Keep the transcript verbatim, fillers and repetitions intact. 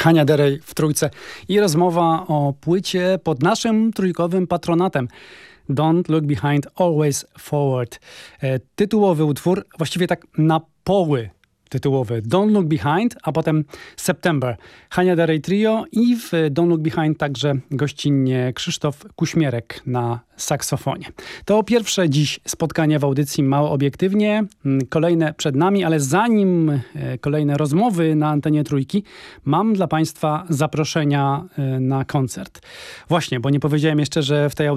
Hania Derej w trójce i rozmowa o płycie pod naszym trójkowym patronatem. Don't Look Behind, Always Forward. E, tytułowy utwór, właściwie tak na poły tytułowy. Don't Look Behind, a potem September. Hania Derej Trio i w Don't Look Behind także gościnnie Krzysztof Kuśmierek na saksofonie. To pierwsze dziś spotkanie w audycji Mało Obiektywnie. Kolejne przed nami, ale zanim e, kolejne rozmowy na antenie Trójki, mam dla Państwa zaproszenia e, na koncert. Właśnie, bo nie powiedziałem jeszcze, że w tej audycji